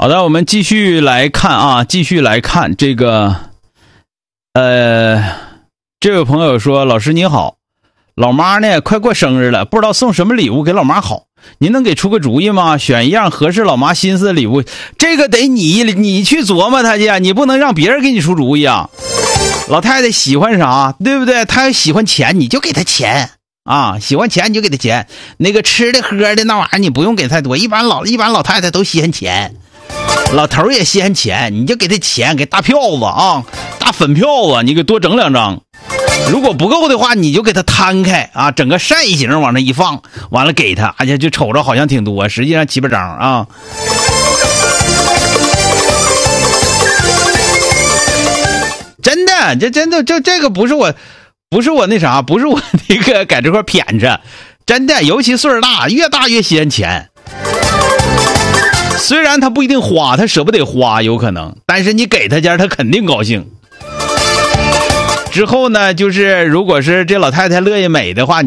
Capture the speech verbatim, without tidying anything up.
好的，我们继续来看啊，继续来看这个，呃，这位朋友说，老师你好，老妈呢快过生日了，不知道送什么礼物给老妈好，您能给出个主意吗？选一样合适老妈心思的礼物，这个得你你去琢磨他去啊，你不能让别人给你出主意啊。老太太喜欢啥，对不对？她喜欢钱，你就给她钱啊，喜欢钱你就给她钱。那个吃的喝的那玩意儿你不用给太多，一般老一般老太太都稀罕钱，老头也稀罕钱，你就给他钱，给大票子啊，大粉票子，你给多整两张。如果不够的话，你就给他摊开啊，整个扇形往那一放，完了给他，哎呀，就瞅着好像挺多，实际上七八张啊。真的，这真的，这这个不是我，不是我那啥，不是我那个在这块谝着，真的，尤其岁数大，越大越稀罕钱。虽然他不一定花，他舍不得花，有可能，但是你给他点，他肯定高兴。之后呢，就是如果是这老太太乐意美的话。